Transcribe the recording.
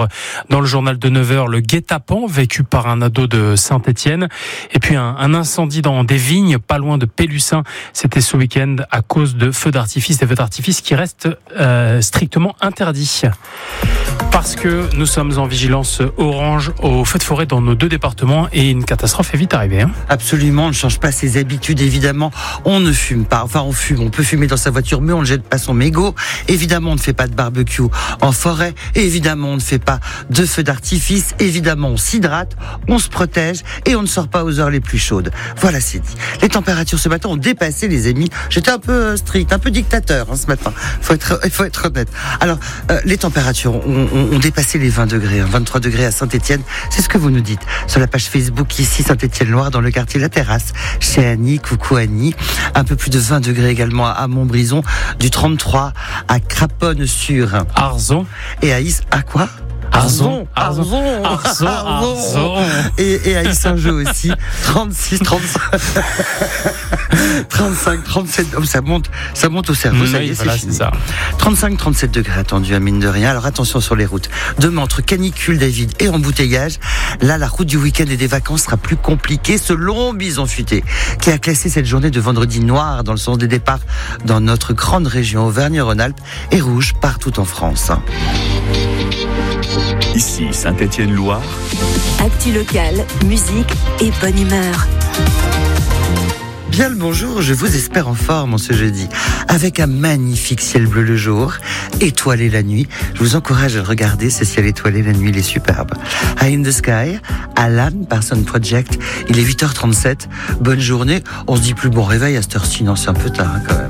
suivre dans le journal de 9h le guet-apens vécu par un ado de Saint-Étienne. Et puis un incendie dans des vignes pas loin de Pélussin. C'était ce week-end à cause de feux d'artifice. Des feux d'artifice qui restent strictement interdits. Parce que nous sommes en vigilance orange aux feux de forêt dans nos deux départements et une catastrophe est vite arrivée. Absolument, on ne change pas ses habitudes, évidemment. On ne fume pas. Enfin, on fume. On peut fumer dans sa voiture, mais on ne jette pas son mégot. Évidemment, on ne fait pas de barbecue en forêt. Évidemment, on ne fait pas de feux d'artifice. Évidemment, on s'hydrate, on se protège et on ne sort pas aux heures les plus chaudes. Voilà, c'est dit. Les températures ce matin ont dépassé, les amis. J'étais un peu strict, un peu dictateur ce matin. Il faut être honnête. Alors, les températures ont dépassé les 20 degrés. 23 degrés à Saint-Étienne. C'est ce que vous nous dites sur la page Facebook ici, Saint-Étienne-Loire, dans le quartier La Terrasse. Chez Annie, coucou Annie. Un peu plus de 20 degrés également à Montbrison. Du 33 à Craponne-sur Arzon. Et à à quoi? Arzon. Et à Issingeau aussi. 36, 35, 37. Oh, ça monte au cerveau. Ça y est, voilà, c'est fini. ça. 35, 37 degrés attendus à mine de rien. Alors attention sur les routes. Demain, entre canicule, David, et embouteillage, là, la route du week-end et des vacances sera plus compliquée selon Bison Futé, qui a classé cette journée de vendredi noir dans le sens des départs dans notre grande région Auvergne-Rhône-Alpes et rouge partout en France. Ici, Saint-Étienne-Loire. Actu locale, musique et bonne humeur. Bien le bonjour, je vous espère en forme en ce jeudi, avec un magnifique ciel bleu le jour, étoilé la nuit. Je vous encourage à regarder ce ciel étoilé la nuit, il est superbe. High in the Sky, Alan Parsons Project, il est 8h37, bonne journée. On se dit plus bon réveil à cette heure-ci, non c'est un peu tard quand même.